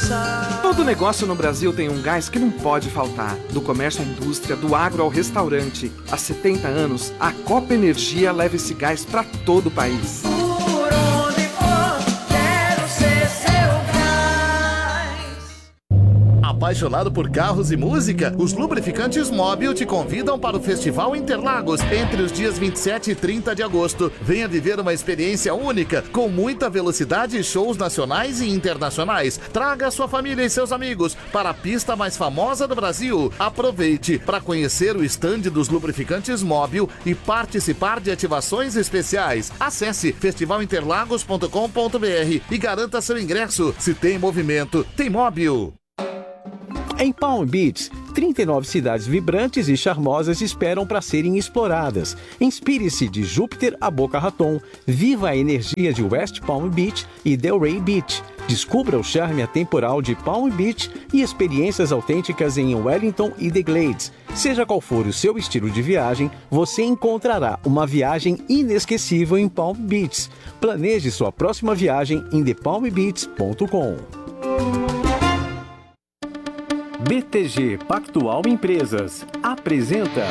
Todo negócio no Brasil tem um gás que não pode faltar. Do comércio à indústria, do agro ao restaurante. Há 70 anos, a Copa Energia leva esse gás para todo o país. Por onde for, quero ser seu gás. Apaixonado por carros e música? Os Lubrificantes Móbil te convidam para o Festival Interlagos entre os dias 27 e 30 de agosto. Venha viver uma experiência única, com muita velocidade e shows nacionais e internacionais. Traga sua família e seus amigos para a pista mais famosa do Brasil. Aproveite para conhecer o estande dos Lubrificantes Móbil e participar de ativações especiais. Acesse festivalinterlagos.com.br e garanta seu ingresso. Se tem movimento, tem Móbil. Em Palm Beach, 39 cidades vibrantes e charmosas esperam para serem exploradas. Inspire-se de Júpiter a Boca Raton. Viva a energia de West Palm Beach e Delray Beach. Descubra o charme atemporal de Palm Beach e experiências autênticas em Wellington e The Glades. Seja qual for o seu estilo de viagem, você encontrará uma viagem inesquecível em Palm Beach. Planeje sua próxima viagem em thepalmbeach.com. BTG Pactual Empresas apresenta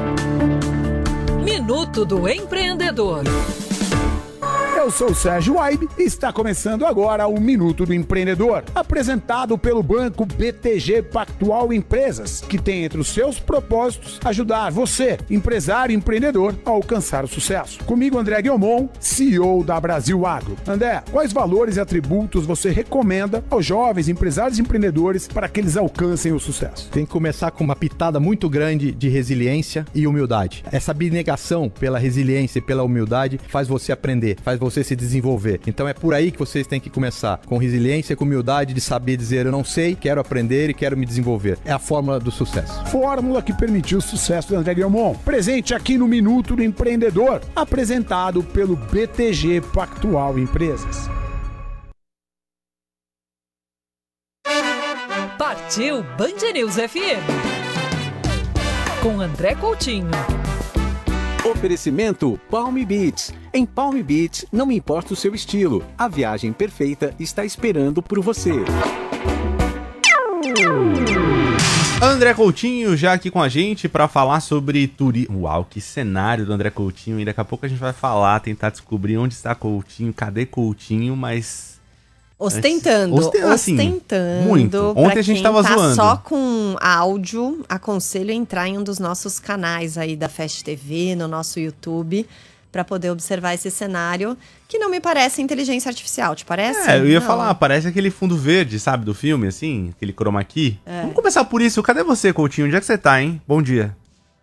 Minuto do Empreendedor. Eu sou o Sérgio Aibe e está começando agora o Minuto do Empreendedor, apresentado pelo banco BTG Pactual Empresas, que tem entre os seus propósitos ajudar você, empresário e empreendedor, a alcançar o sucesso. Comigo, André Guilmon, CEO da Brasil Agro. André, quais valores e atributos você recomenda aos jovens empresários e empreendedores para que eles alcancem o sucesso? Tem que começar com uma pitada muito grande de resiliência e humildade. Essa abnegação pela resiliência e pela humildade faz você aprender, faz você se desenvolver. Então é por aí que vocês têm que começar, com resiliência, com humildade de saber dizer eu não sei, quero aprender e quero me desenvolver. É a fórmula do sucesso. Fórmula que permitiu o sucesso do André Guilmon. Presente aqui no Minuto do Empreendedor, apresentado pelo BTG Pactual Empresas. Partiu Band News FM. Com André Coutinho. Oferecimento Palm Beach. Em Palm Beach, não importa o seu estilo, a viagem perfeita está esperando por você. André Coutinho já aqui com a gente para falar sobre turismo. Uau, que cenário do André Coutinho. E daqui a pouco a gente vai falar, tentar descobrir onde está Coutinho, cadê Coutinho, mas... Ostentando. Muito. Ontem a gente tava zoando. Só com áudio, aconselho a entrar em um dos nossos canais aí da Fast TV, no nosso YouTube, para poder observar esse cenário, que não me parece inteligência artificial, te parece? Eu ia falar, parece aquele fundo verde, sabe, do filme, assim, aquele chroma key. Vamos começar por isso. Cadê você, Coutinho? Onde é que você tá, hein? Bom dia.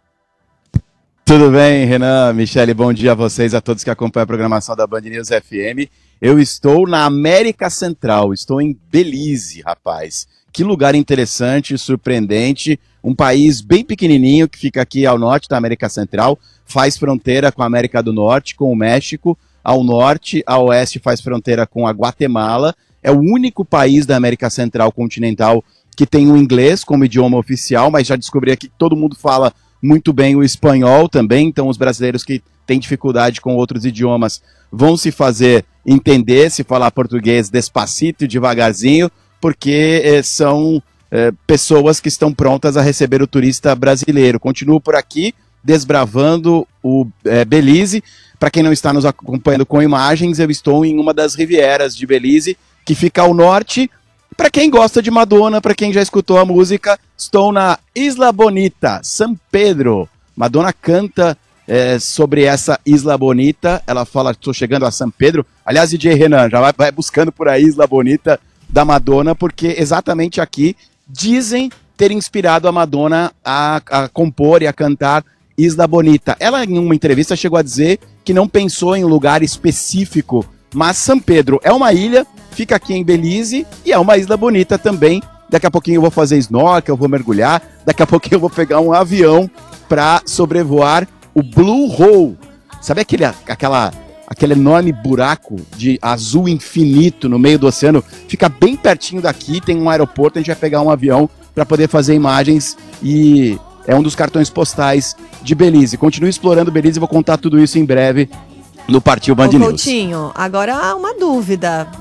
Tudo bem, Renan, Michele, bom dia a vocês, a todos que acompanham a programação da Band News FM. Eu estou na América Central, estou em Belize, rapaz. Que lugar interessante, surpreendente, um país bem pequenininho que fica aqui ao norte da América Central, faz fronteira com a América do Norte, com o México, ao norte, a oeste faz fronteira com a Guatemala. É o único país da América Central continental que tem o inglês como idioma oficial, mas já descobri aqui que todo mundo fala muito bem o espanhol também, então os brasileiros que têm dificuldade com outros idiomas vão se fazer entender, se falar português despacito e devagarzinho, porque são pessoas que estão prontas a receber o turista brasileiro. Continuo por aqui, desbravando o Belize. Para quem não está nos acompanhando com imagens, eu estou em uma das rivieras de Belize, que fica ao norte. Para quem gosta de Madonna, para quem já escutou a música, estou na Isla Bonita, San Pedro. Madonna canta sobre essa Isla Bonita, ela fala, estou chegando a San Pedro. Aliás, DJ Renan, já vai buscando por aí Isla Bonita da Madonna, porque exatamente aqui dizem ter inspirado a Madonna a compor e a cantar Isla Bonita. Ela, em uma entrevista, chegou a dizer que não pensou em um lugar específico, mas San Pedro é uma ilha, fica aqui em Belize e é uma isla bonita também. Daqui a pouquinho eu vou fazer snorkel, eu vou mergulhar, daqui a pouquinho eu vou pegar um avião para sobrevoar o Blue Hole. Sabe aquele enorme buraco de azul infinito no meio do oceano? Fica bem pertinho daqui, tem um aeroporto, a gente vai pegar um avião para poder fazer imagens e é um dos cartões postais de Belize. Continue explorando Belize e vou contar tudo isso em breve no Partiu Band News. Coutinho, agora há uma dúvida.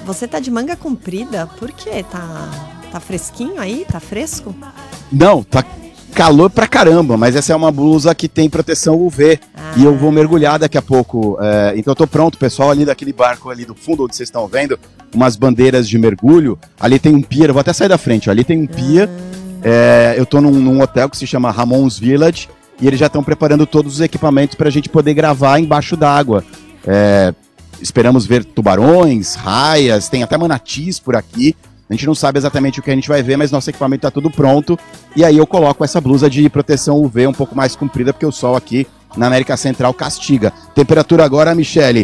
você tá de manga comprida? Por quê? Tá fresquinho aí? Tá fresco? Não, tá calor pra caramba, mas essa é uma blusa que tem proteção UV. E eu vou mergulhar daqui a pouco. Então eu tô pronto, pessoal, ali daquele barco ali do fundo, onde vocês estão vendo, umas bandeiras de mergulho. Ali tem um pier, eu vou até sair da frente, ó, ali tem um pier. Eu tô num hotel que se chama Ramon's Village, e eles já estão preparando todos os equipamentos pra gente poder gravar embaixo d'água. Esperamos ver tubarões, raias, tem até manatis por aqui. A gente não sabe exatamente o que a gente vai ver, mas nosso equipamento tá tudo pronto. E aí eu coloco essa blusa de proteção UV um pouco mais comprida, porque o sol aqui na América Central castiga. Temperatura agora, Michele,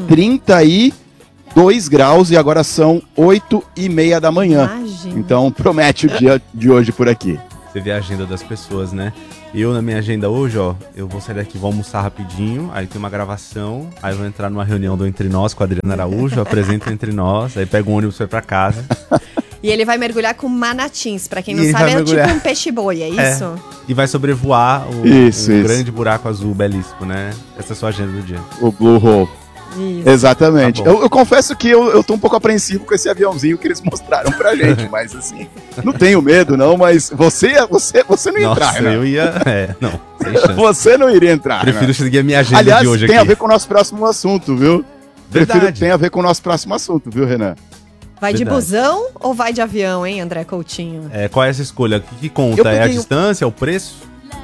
32 graus e agora são 8h30 da manhã. Imagina. Então promete o dia de hoje por aqui. Você vê a agenda das pessoas, né? Eu, na minha agenda hoje, ó, eu vou sair daqui, vou almoçar rapidinho, aí tem uma gravação, aí eu vou entrar numa reunião do Entre Nós com a Adriana Araújo, apresento Entre Nós, aí pego um ônibus pra ir pra casa. E ele vai mergulhar com manatins, pra quem E não ele sabe, vai é mergulhar. tipo um peixe-boi, é isso? E vai sobrevoar o Isso. grande buraco azul belíssimo, né? Essa é a sua agenda do dia. O Blue Hole. Isso. Exatamente. Tá bom. Eu confesso que eu tô um pouco apreensivo com esse aviãozinho que eles mostraram pra gente, mas assim, não tenho medo não, mas você não ia entrar, Nossa, né? eu ia... não, sem chance. Você não iria entrar, Prefiro né? seguir a minha agenda Aliás, de hoje tem aqui. a ver com o nosso próximo assunto, viu? Verdade. Tem a ver com o nosso próximo assunto, viu, Renan? Vai de Verdade. busão ou vai de avião, hein, André Coutinho? Qual é essa escolha? O que conta? Eu É a peguei distância, é o preço?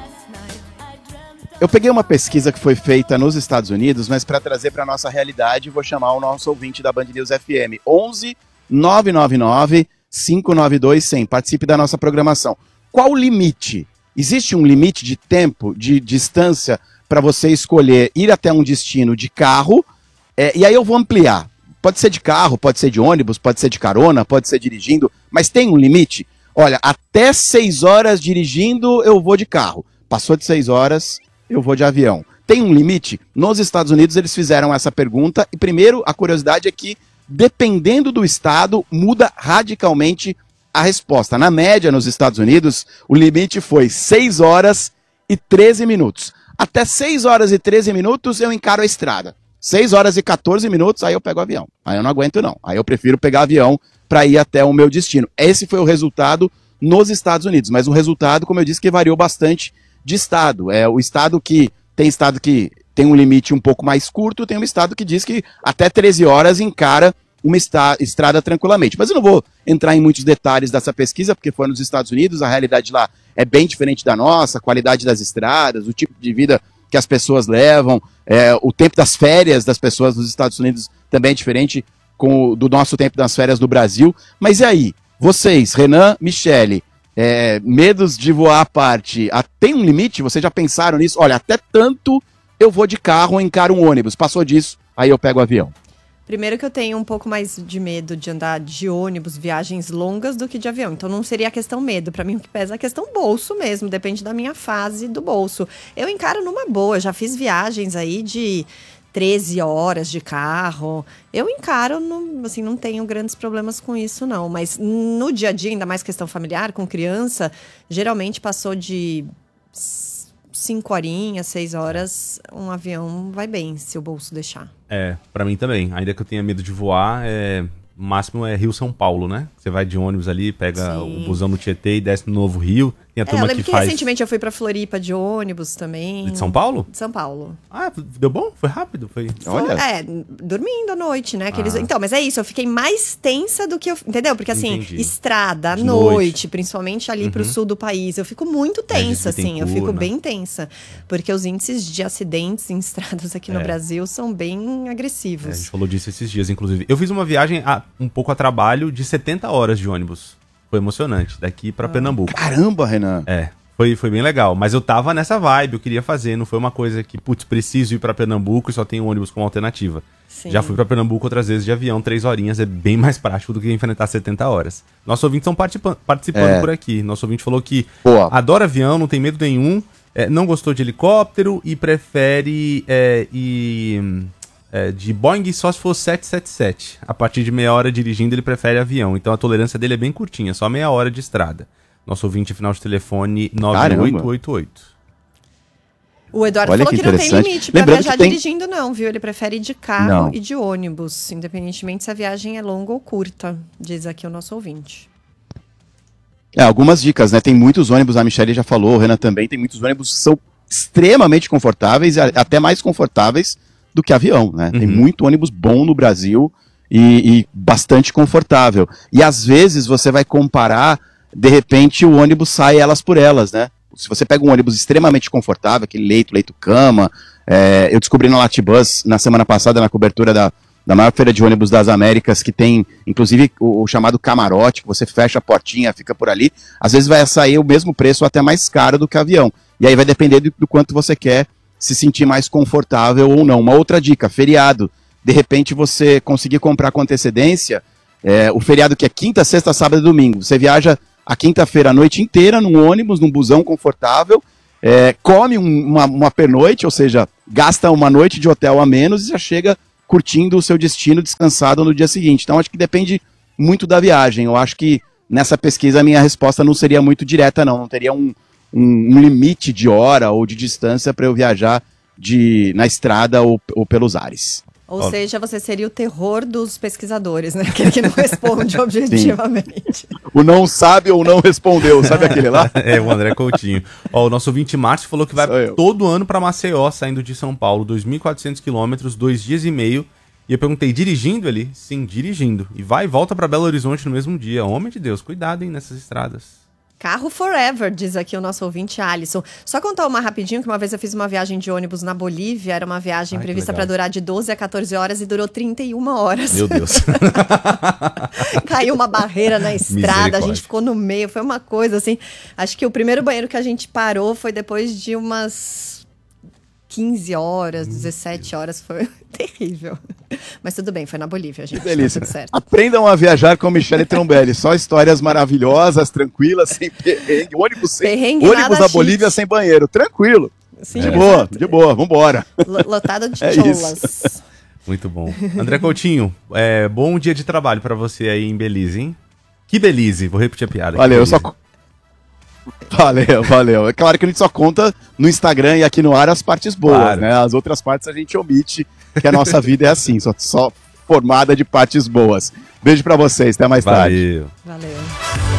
Eu peguei uma pesquisa que foi feita nos Estados Unidos, mas para trazer para nossa realidade, vou chamar o nosso ouvinte da Band News FM, 11 999 592 100. Participe da nossa programação. Qual o limite? Existe um limite de tempo, de distância, para você escolher ir até um destino de carro? E aí eu vou ampliar. Pode ser de carro, pode ser de ônibus, pode ser de carona, pode ser dirigindo, mas tem um limite? Olha, até 6 horas dirigindo eu vou de carro. Passou de 6 horas, eu vou de avião. Tem um limite? Nos Estados Unidos eles fizeram essa pergunta e primeiro a curiosidade é que dependendo do estado muda radicalmente a resposta. Na média nos Estados Unidos o limite foi 6 horas e 13 minutos. Até 6 horas e 13 minutos eu encaro a estrada. 6 horas e 14 minutos, aí eu pego o avião. Aí eu não aguento não. Aí eu prefiro pegar avião para ir até o meu destino. Esse foi o resultado nos Estados Unidos, mas o resultado, como eu disse, que variou bastante de estado. O estado que tem um limite um pouco mais curto, tem um estado que diz que até 13 horas encara uma estrada tranquilamente. Mas eu não vou entrar em muitos detalhes dessa pesquisa, porque foi nos Estados Unidos, a realidade lá é bem diferente da nossa, a qualidade das estradas, o tipo de vida que as pessoas levam, o tempo das férias das pessoas dos Estados Unidos também é diferente do nosso tempo das férias do Brasil. Mas e aí? Vocês, Renan, Michele, medos de voar à parte, tem um limite? Vocês já pensaram nisso? Olha, até tanto eu vou de carro ou encaro um ônibus. Passou disso, aí eu pego o avião. Primeiro que eu tenho um pouco mais de medo de andar de ônibus, viagens longas, do que de avião. Então não seria a questão medo. Pra mim o que pesa é a questão bolso mesmo. Depende da minha fase do bolso. Eu encaro numa boa. Já fiz viagens aí de 13 horas de carro. Eu encaro, assim, não tenho grandes problemas com isso, não. Mas no dia a dia, ainda mais questão familiar, com criança, geralmente passou de 5 horinhas, 6 horas, um avião vai bem, se o bolso deixar. Pra mim também. Ainda que eu tenha medo de voar, o máximo é Rio-São Paulo, né? Você vai de ônibus ali, pega o busão no Tietê e desce no Novo Rio. Tem a turma eu lembro que faz... recentemente eu fui pra Floripa de ônibus também. De São Paulo? De São Paulo. Ah, deu bom? Foi rápido? Foi... Olha. Dormindo à noite, né? Então, mas é isso, eu fiquei mais tensa do que eu... Entendeu? Porque assim, Entendi. estrada, à De noite, noite. principalmente ali pro sul do país, eu fico muito tensa, assim. Eu fico bem tensa. Porque os índices de acidentes em estradas aqui no Brasil são bem agressivos. A gente falou disso esses dias, inclusive. Eu fiz uma viagem um pouco a trabalho de 70 horas de ônibus. Foi emocionante, daqui pra Pernambuco. Caramba, Renan! Foi bem legal, mas eu tava nessa vibe, eu queria fazer, não foi uma coisa que, preciso ir pra Pernambuco e só tem ônibus como alternativa. Sim. Já fui pra Pernambuco outras vezes de avião, 3 horinhas, é bem mais prático do que enfrentar 70 horas. Nossos ouvintes estão participando por aqui. Nosso ouvinte falou que adora avião, não tem medo nenhum, não gostou de helicóptero e prefere de Boeing só se for 777. A partir de meia hora dirigindo, ele prefere avião. Então a tolerância dele é bem curtinha, só meia hora de estrada. Nosso ouvinte, final de telefone 9888. O Eduardo Olha falou que que não tem interessante. limite pra Lembrando viajar que tem- dirigindo, não, viu? Ele prefere ir de carro Não. e de ônibus, independentemente se a viagem é longa ou curta, diz aqui o nosso ouvinte. Algumas dicas, né? Tem muitos ônibus, a Michelle já falou, o Renan também, tem muitos ônibus que são extremamente confortáveis, até mais confortáveis do que avião, né? Tem muito ônibus bom no Brasil e bastante confortável. E às vezes você vai comparar, de repente o ônibus sai elas por elas, né? Se você pega um ônibus extremamente confortável, aquele leito-cama, eu descobri na Latibus, na semana passada, na cobertura da maior feira de ônibus das Américas, que tem, inclusive, o chamado camarote, que você fecha a portinha, fica por ali, às vezes vai sair o mesmo preço ou até mais caro do que avião. E aí vai depender do quanto você quer se sentir mais confortável ou não. Uma outra dica, feriado. De repente você conseguir comprar com antecedência, o feriado que é quinta, sexta, sábado e domingo. Você viaja a quinta-feira a noite inteira num ônibus, num busão confortável, come uma pernoite, ou seja, gasta uma noite de hotel a menos e já chega curtindo o seu destino descansado no dia seguinte. Então acho que depende muito da viagem. Eu acho que nessa pesquisa a minha resposta não seria muito direta, não teria um limite de hora ou de distância para eu viajar na estrada ou pelos ares. Ou seja, você seria o terror dos pesquisadores, né? Aquele que não responde objetivamente. O não sabe ou não respondeu, sabe aquele lá? O André Coutinho. O nosso ouvinte Márcio falou que vai todo ano para Maceió, saindo de São Paulo, 2.400 quilômetros, 2 dias e meio. E eu perguntei, dirigindo ali? Sim, dirigindo. E vai e volta para Belo Horizonte no mesmo dia. Homem de Deus, cuidado, hein, nessas estradas. Carro forever, diz aqui o nosso ouvinte Alisson. Só contar uma rapidinho, que uma vez eu fiz uma viagem de ônibus na Bolívia, era uma viagem prevista para durar de 12 a 14 horas e durou 31 horas. Meu Deus. Caiu uma barreira na estrada, a gente ficou no meio, foi uma coisa assim. Acho que o primeiro banheiro que a gente parou foi depois de umas 15 horas, 17 horas, foi terrível. Mas tudo bem, foi na Bolívia, gente. Que delícia. Tá tudo certo. Aprendam a viajar com Michele Trombelli. Só histórias maravilhosas, tranquilas, sem perrengue. Ônibus na Bolívia sem banheiro. Tranquilo. Sim, de boa, vambora. Lotado de cholas. Muito bom. André Coutinho, bom dia de trabalho pra você aí em Belize, hein? Que Belize, vou repetir a piada. Valeu, Valeu. É claro que a gente só conta no Instagram e aqui no ar as partes boas, né? As outras partes a gente omite, que a nossa vida é assim, só formada de partes boas. Beijo pra vocês, até mais tarde. Valeu.